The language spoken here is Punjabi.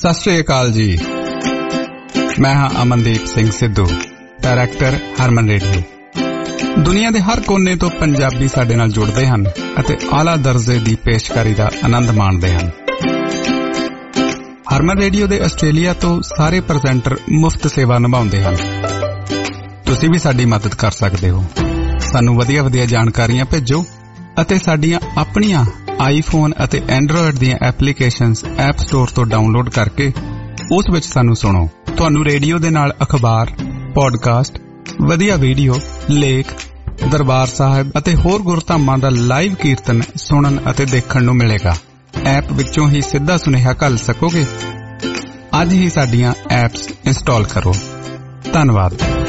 ਸਤਿ ਸ਼੍ਰੀ ਅਕਾਲ ਜੀ। ਮੈਂ ਹਾਂ ਅਮਨਦੀਪ ਸਿੰਘ ਸਿੱਧੂ, ਡਾਇਰੈਕਟਰ ਹਰਮਨ ਰੇਡੀਓ। ਦੁਨੀਆ ਦੇ ਹਰ ਕੋਨੇ ਤੋਂ ਪੰਜਾਬੀ ਸਾਡੇ ਨਾਲ ਜੁੜਦੇ ਹਨ ਅਤੇ ਆਲਾ ਦਰਜੇ ਦੀ ਪੇਸ਼ਕਾਰੀ ਦਾ ਆਨੰਦ ਮਾਣਦੇ ਹਨ। ਹਰਮਨ ਰੇਡੀਓ ਦੇ ਆਸਟ੍ਰੇਲੀਆ ਤੋਂ ਸਾਰੇ ਪ੍ਰੈਜ਼ੈਂਟਰ ਮੁਫਤ ਸੇਵਾ ਨਿਭਾਉਂਦੇ ਹਨ। ਤੁਸੀਂ ਵੀ ਸਾਡੀ ਮਦਦ ਕਰ ਸਕਦੇ ਹੋ। ਸਾਨੂੰ ਵਧੀਆ ਜਾਣਕਾਰੀਆਂ ਭੇਜੋ ਅਤੇ ਸਾਡੀਆਂ ਆਪਣੀਆਂ ਆਈਫੋਨ ਅਤੇ ਐਂਡਰੋਇਡ ਦੀਆਂ ਐਪਲੀਕੇਸ਼ਨਸ ਐਪ ਸਟੋਰ ਤੋਂ ਡਾਊਨਲੋਡ ਕਰਕੇ ਉਸ ਵਿੱਚ ਸਾਨੂੰ ਸੁਣੋ। ਤੁਹਾਨੂੰ ਰੇਡੀਓ ਦੇ ਨਾਲ ਅਖਬਾਰ, ਪੌਡਕਾਸਟ, ਵਧੀਆ ਵੀਡੀਓ, ਲੇਖ, ਦਰਬਾਰ ਸਾਹਿਬ ਅਤੇ ਹੋਰ ਗੁਰਧਾਮਾਂ ਦਾ ਲਾਈਵ ਕੀਰਤਨ ਸੁਣਨ ਅਤੇ ਦੇਖਣ ਨੂੰ ਮਿਲੇਗਾ। ਐਪ ਵਿੱਚੋਂ ਹੀ ਸਿੱਧਾ ਸੁਨੇਹਾ ਘੱਲ ਸਕੋਗੇ। ਅੱਜ ਹੀ ਸਾਡੀਆਂ ਐਪਸ ਇੰਸਟਾਲ ਕਰੋ। ਧੰਨਵਾਦ।